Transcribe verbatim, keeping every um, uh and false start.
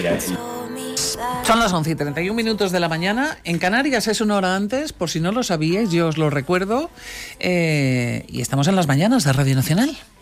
Son las once y treinta y un minutos de la mañana. En Canarias es una hora antes, por si no lo sabíais, yo os lo recuerdo. Eh, y estamos en las mañanas de Radio Nacional.